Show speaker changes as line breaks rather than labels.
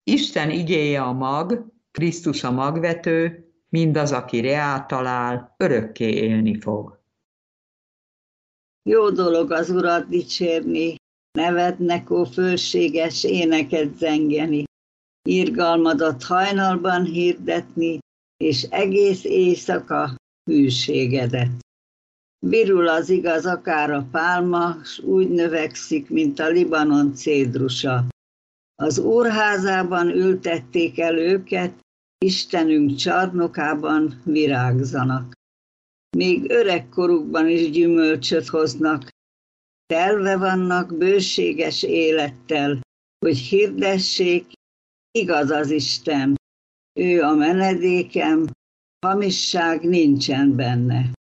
Isten igéje a mag, Krisztus a magvető, mindaz, aki reát talál, örökké élni fog.
Jó dolog az Urat dicsérni, nevednek, ó fölséges, éneket zengeni, irgalmadat hajnalban hirdetni, és egész éjszaka hűségedet. Virul az igaz akár a pálma, s úgy növekszik, mint a Libanon cédrusa. Az úrházában ültették el őket, Istenünk csarnokában virágzanak. Még öregkorukban is gyümölcsöt hoznak, telve vannak bőséges élettel, hogy hirdessék, igaz az Isten, ő a menedékem, hamisság nincsen benne.